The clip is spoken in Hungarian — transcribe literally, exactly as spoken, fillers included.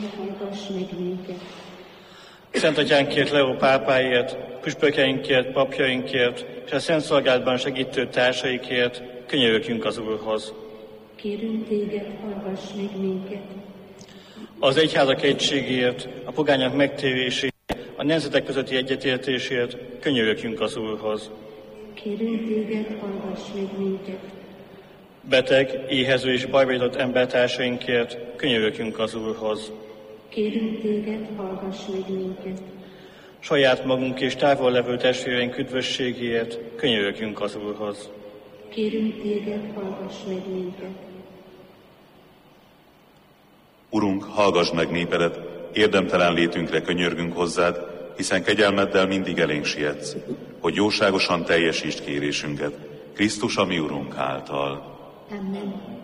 hallgass meg minket. Szent Atyánkért, Leó pápáért, püspökeinkért, papjainkért, és a Szent Szolgálatban segítő társaikért könyörögjünk az Úrhoz. Kérünk téged, hallgass meg minket. Az egyházak egységért, a pogányok megtérésért, a nemzetek közötti egyetértésért könyörögjünk az Úrhoz. Kérünk téged, hallgass meg minket. Beteg, éhező és bajba jutott embertársainkért könyörögjünk az Úrhoz. Kérünk téged, hallgass meg minket. Saját magunk és távol levő testvéreink üdvösségéért könyörögjünk az Úrhoz. Kérünk téged, hallgass meg minket. Urunk, hallgass meg népedet, érdemtelen létünkre könyörgünk hozzád, hiszen kegyelmeddel mindig elénk sietsz, hogy jóságosan teljesítsd kérésünket, Krisztus a mi Urunk által. Amen.